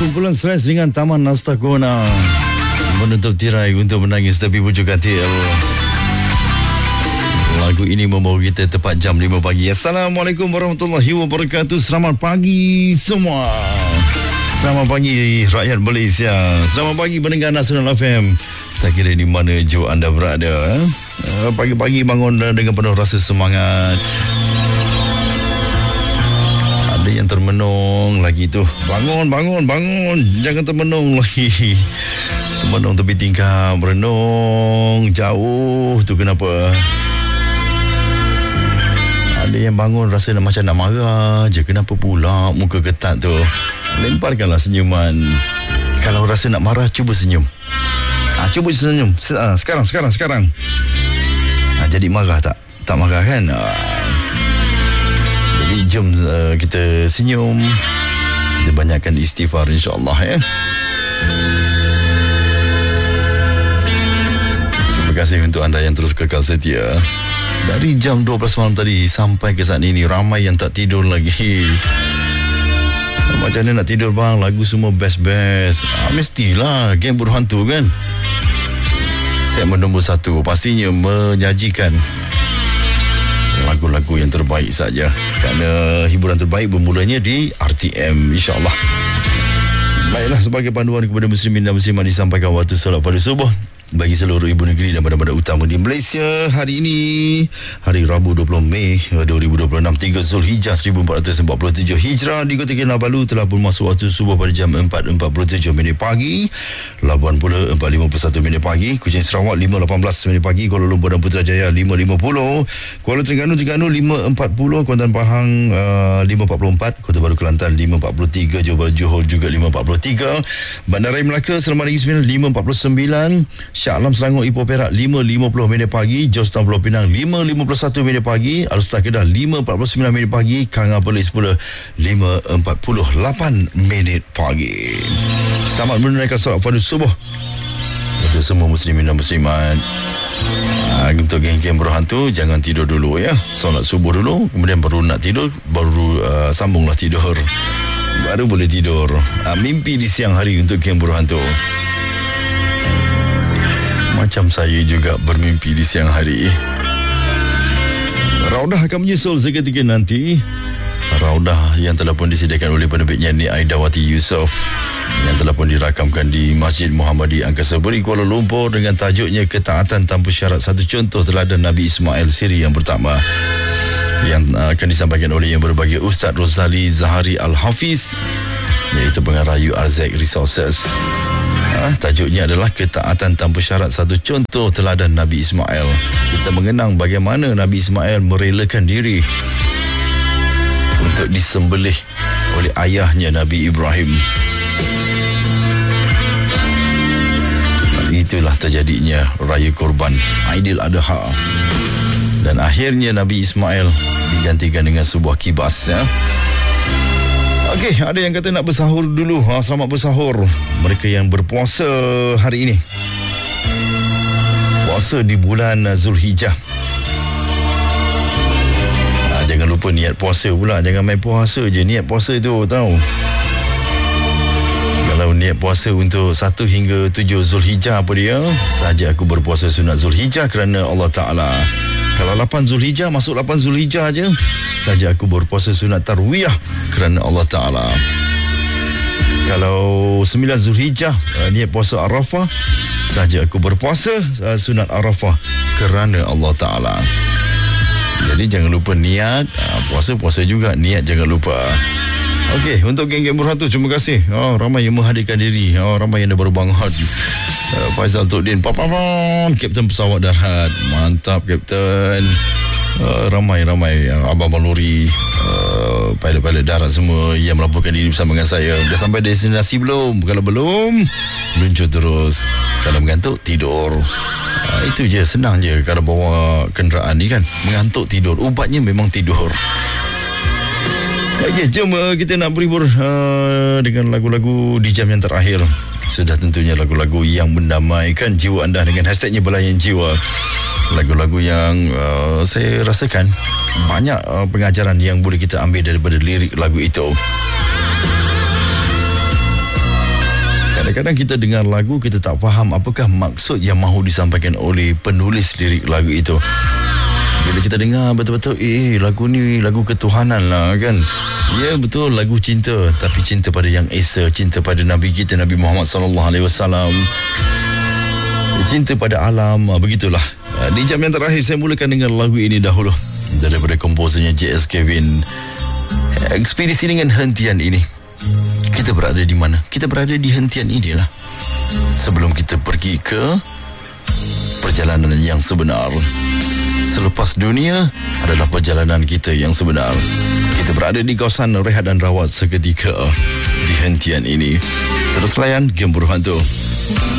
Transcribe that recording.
kumpulan stres dengan Taman Nastakona menutup tirai untuk menangis tepi pucuk katil. Lagu ini membawa kita tepat jam 5 pagi. Assalamualaikum warahmatullahi wabarakatuh. Selamat pagi semua. Selamat pagi rakyat Malaysia. Selamat pagi pendengar Nasional FM. Tak kira di mana jauh anda berada. Pagi-pagi bangun dengan penuh rasa semangat. Ada yang termenung lagi tu. Bangun. Jangan termenung lagi. Termenung tepi tingkap, merenung jauh tu kenapa? Ada yang bangun rasa macam nak marah je. Kenapa pula muka ketat tu? Lemparkanlah senyuman. Kalau rasa nak marah, cuba senyum. Cuba senyum. Sekarang. Jadi marah tak? Tak marah kan? Jadi jom kita senyum. Kita banyakkan istighfar insyaAllah ya. Terima kasih untuk anda yang terus kekal setia. Dari jam 12 malam tadi sampai ke saat ini ramai yang tak tidur lagi. Macam mana nak tidur bang? Lagu semua best-best. Mestilah geng berhantu kan. Segmen nombor 1 pastinya menyajikan lagu-lagu yang terbaik saja. Kerana hiburan terbaik bermulanya di RTM insyaAllah. Baiklah, sebagai panduan kepada muslimin dan muslimat disampaikan waktu solat pada subuh bagi seluruh ibu negeri dan bandar-bandar utama di Malaysia. Hari ini hari Rabu 20 Mei 2026, 3 Zulhijjah 1447 Hijrah. Di Kota Kinabalu telah pun masuk waktu subuh pada jam 4.47 minit pagi. Labuan Pula 4.51 minit pagi. Kuching Sarawak 5.18 minit pagi. Kuala Lumpur dan Putrajaya 5.50. Kuala Terengganu 5.40. Kuantan Pahang 5.44. Kota Baru Kelantan 5.43. Johor juga 5.43. Bandaraya Melaka Selamat Negeri Sembilan 5.49. Shah Alam Selangor Ipoh Perak 5.50 minit pagi. Jos Town Pulau Pinang 5.51 minit pagi. Alustar Kedah 5.49 minit pagi. Kanga Perlis pula 5.48 minit pagi. Selamat menunaikan solat fardu subuh untuk semua muslimin dan muslimat. Untuk geng-geng berhantu, jangan tidur dulu ya. Solat subuh dulu, kemudian baru nak tidur, baru sambunglah tidur, baru boleh tidur. Mimpi di siang hari untuk geng berhantu. Macam saya juga bermimpi di siang hari. Raudah akan menyusul seketika nanti. Raudah yang telah pun disediakan oleh penerbitnya Ni Aidawati Yusof, yang telah pun dirakamkan di Masjid Muhammadi Angkasa Puri Kuala Lumpur dengan tajuknya Ketaatan Tanpa Syarat, Satu Contoh Teladan Nabi Ismail, siri yang pertama, yang akan disampaikan oleh yang berbahagia Ustaz Rosali Zahari Al-Hafiz, iaitu pengarah URZ Resources. Tajuknya adalah Ketaatan Tanpa Syarat, Satu Contoh Teladan Nabi Ismail. Kita mengenang bagaimana Nabi Ismail merelakan diri untuk disembelih oleh ayahnya Nabi Ibrahim. Itulah terjadinya Raya Korban Aidil Adha. Dan akhirnya Nabi Ismail digantikan dengan sebuah kibas ya. Okey, ada yang kata nak bersahur dulu. Selamat bersahur mereka yang berpuasa hari ini. Puasa di bulan Zulhijjah. Jangan lupa niat puasa pula. Jangan main puasa je. Niat puasa tu tahu. Kalau niat puasa untuk 1 hingga 7 Zulhijjah apa dia? Saja aku berpuasa sunat Zulhijjah kerana Allah Ta'ala. Kalau 8 Zulhijjah, masuk 8 Zulhijjah je, saja aku berpuasa sunat Tarwiyah kerana Allah Ta'ala. Kalau 9 Zulhijjah, niat puasa Arafah, saja aku berpuasa sunat Arafah kerana Allah Ta'ala. Jadi jangan lupa niat, puasa-puasa juga, niat jangan lupa. Okey, untuk geng-geng berhantu, terima kasih. Ramai yang menghadirkan diri. Ramai yang dah baru bangun. Faizal Tuddin, Kapten pesawat darat. Mantap, Kapten. Ramai-ramai abang-abang lori, pilot-pilot darat semua yang melaporkan diri bersama dengan saya. Dah sampai destinasi belum? Kalau belum, luncur terus. Kalau mengantuk, tidur. Itu je, senang je kalau bawa kenderaan ni kan. Mengantuk, tidur. Ubatnya memang tidur. Okey, jom kita nak berhibur dengan lagu-lagu di jam yang terakhir. Sudah tentunya lagu-lagu yang mendamaikan jiwa anda dengan hashtagnya Belayan Jiwa. Lagu-lagu yang saya rasakan banyak pengajaran yang boleh kita ambil daripada lirik lagu itu. Kadang-kadang kita dengar lagu, kita tak faham apakah maksud yang mahu disampaikan oleh penulis lirik lagu itu. Bila kita dengar betul-betul, lagu ni lagu ketuhanan lah kan. Ya betul, lagu cinta, tapi cinta pada Yang Esa, cinta pada Nabi kita Nabi Muhammad SAW, cinta pada alam. Begitulah. Di jam yang terakhir saya mulakan dengan lagu ini dahulu daripada komposernya J.S. Kevin. Ekspedisi dengan hentian ini. Kita berada di mana? Kita berada di hentian inilah. Sebelum kita pergi ke perjalanan yang sebenar. Selepas dunia adalah perjalanan kita yang sebenar. Kita berada di kawasan rehat dan rawat seketika di hentian ini. Terus layan Gembur Hantu.